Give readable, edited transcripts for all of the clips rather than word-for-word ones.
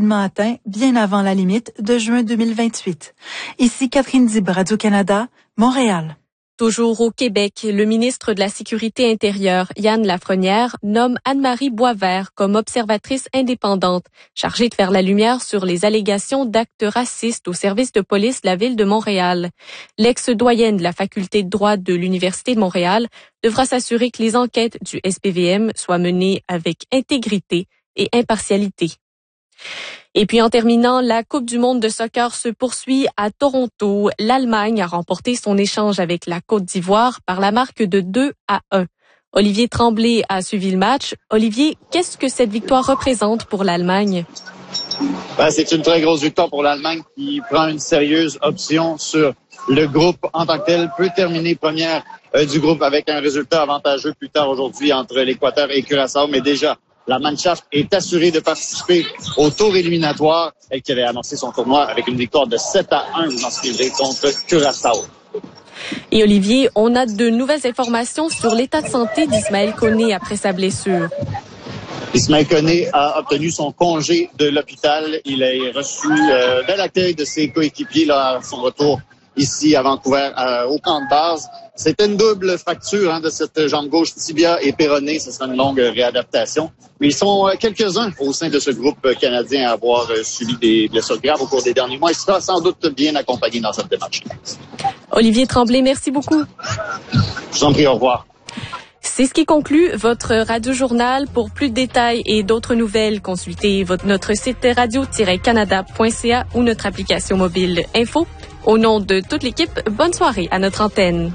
rapidement atteint bien avant la limite de juin 2028. Ici Catherine Dib, Radio-Canada, Montréal. Toujours au Québec, le ministre de la Sécurité intérieure, Yann Lafrenière, nomme Anne-Marie Boisvert comme observatrice indépendante, chargée de faire la lumière sur les allégations d'actes racistes au service de police de la Ville de Montréal. L'ex-doyenne de la Faculté de droit de l'Université de Montréal devra s'assurer que les enquêtes du SPVM soient menées avec intégrité et impartialité. Et puis en terminant, la Coupe du monde de soccer se poursuit à Toronto. L'Allemagne a remporté son échange avec la Côte d'Ivoire par la marque de 2-1. Olivier Tremblay a suivi le match. Olivier, qu'est-ce que cette victoire représente pour l'Allemagne? C'est une très grosse victoire pour l'Allemagne qui prend une sérieuse option sur le groupe en tant que tel, peut terminer première du groupe avec un résultat avantageux plus tard aujourd'hui entre l'Équateur et Curaçao, mais déjà la Mannschaft est assurée de participer au tour éliminatoire, elle qui avait annoncé son tournoi avec une victoire de 7-1 dans ce qu'il est contre Curaçao. Et Olivier, on a de nouvelles informations sur l'état de santé d'Ismaël Koné après sa blessure. Ismaël Koné a obtenu son congé de l'hôpital. Il a reçu de l'accueil de ses coéquipiers là, à son retour ici à Vancouver au camp de base. C'était une double fracture de cette jambe gauche, tibia et péroné. Ce sera une longue réadaptation. Mais ils sont quelques-uns au sein de ce groupe canadien à avoir subi des blessures graves au cours des derniers mois. Il sera sans doute bien accompagné dans cette démarche. Olivier Tremblay, merci beaucoup. Je vous en prie, au revoir. C'est ce qui conclut votre radio-journal. Pour plus de détails et d'autres nouvelles, consultez notre site radio-canada.ca ou notre application mobile Info. Au nom de toute l'équipe, bonne soirée à notre antenne.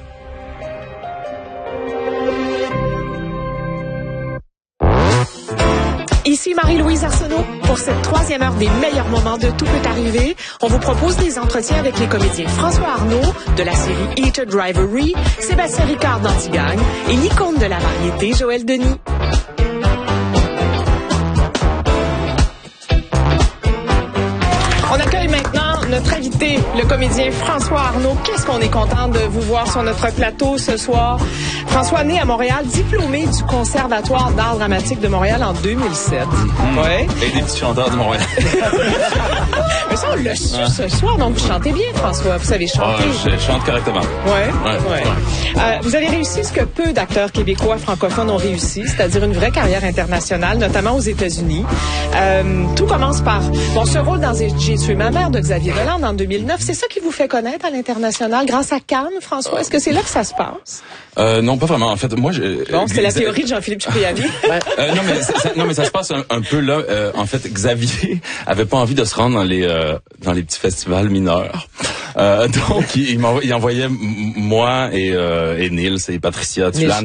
Ici Marie-Louise Arsenault. Pour cette troisième heure des meilleurs moments de Tout peut arriver, on vous propose des entretiens avec les comédiens François Arnaud de la série Heated Rivalry, Sébastien Ricard d'Antigagne et l'icône de la variété Joël Denis. On accueille maintenant notre invité, le comédien François Arnaud. Qu'est-ce qu'on est content de vous voir sur notre plateau ce soir. François, né à Montréal, diplômé du Conservatoire d'art dramatique de Montréal en 2007. Ouais. Et des petits chanteurs de Montréal. Mais ça, on l'a su ce soir, donc vous chantez bien, François. Vous savez chanter. Je chante correctement. Ouais. Vous avez réussi ce que peu d'acteurs québécois francophones ont réussi, c'est-à-dire une vraie carrière internationale, notamment aux États-Unis. Tout commence par ce rôle dans J'ai tué ma mère de Xavier Dolan en 2009. C'est ça qui vous fait connaître à l'international grâce à Cannes, François? Est-ce que c'est là que ça se passe? Non, pas vraiment. En fait, moi, c'est la théorie de Jean-Philippe Cipriani. non, mais ça se passe un peu là. En fait, Xavier avait pas envie de se rendre dans les petits festivals mineurs. Donc, il envoyait moi et Nils et Patricia Tulan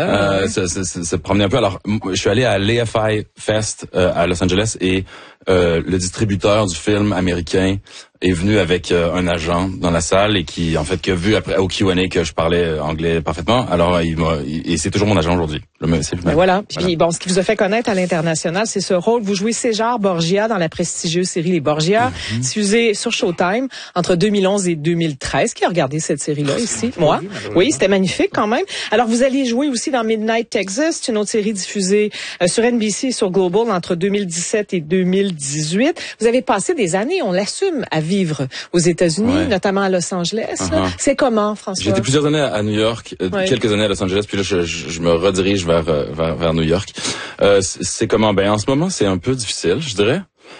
se promener un peu. Alors, je suis allé à l'AFI Fest à Los Angeles et le distributeur du film américain est venu avec un agent dans la salle et qui a vu après au Q&A que je parlais anglais parfaitement. Alors et c'est toujours mon agent aujourd'hui. Voilà. Puis ce qui vous a fait connaître à l'international, c'est ce rôle. Vous jouez César Borgia dans la prestigieuse série Les Borgia, diffusée sur Showtime entre 2011 et 2013. Qui a regardé cette série-là ici? Moi. Oui, c'était magnifique quand même. Alors vous allez jouer aussi dans Midnight Texas, une autre série diffusée sur NBC et sur Global entre 2017 et 2018. Vous avez passé des années, on l'assume, à vivre aux États-Unis, notamment à Los Angeles. C'est comment, François? J'ai été plusieurs années à New York, quelques années à Los Angeles, puis là, je me redirige vers New York. C'est comment? En ce moment, c'est un peu difficile, je dirais,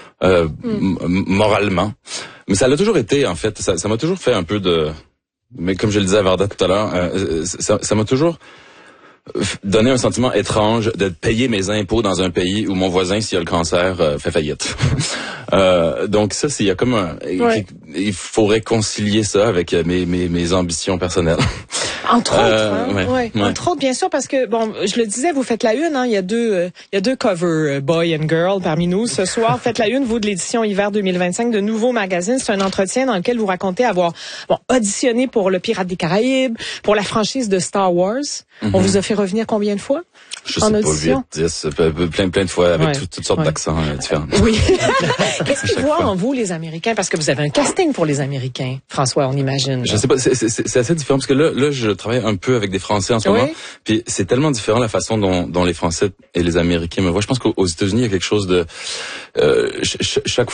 moralement. Mais ça l'a toujours été, en fait. Ça m'a toujours fait un peu de... Mais comme je le disais à Varda tout à l'heure, ça m'a toujours donné un sentiment étrange de payer mes impôts dans un pays où mon voisin, s'il a le cancer, fait faillite. Donc ça, il y a comme il faut réconcilier ça avec mes ambitions personnelles. Entre autres, entre autres, bien sûr, parce que je le disais, vous faites la une, il y a deux covers boy and girl parmi nous ce soir. Faites la une, vous, de l'édition hiver 2025 de Nouveau Magazine. C'est un entretien dans lequel vous racontez avoir auditionné pour le Pirate des Caraïbes, pour la franchise de Star Wars. On vous a fait revenir combien de fois? Je sais audition? Pas, 10, plein de fois, avec toutes sortes d'accents différents. Oui. Qu'est-ce qu'ils voient en vous, les Américains? Parce que vous avez un casting pour les Américains, François, on imagine. Je sais pas, c'est assez différent, parce que là, je travaille un peu avec des Français en ce moment, puis c'est tellement différent la façon dont les Français et les Américains me voient. Je pense qu'aux États-Unis, il y a quelque chose de... chaque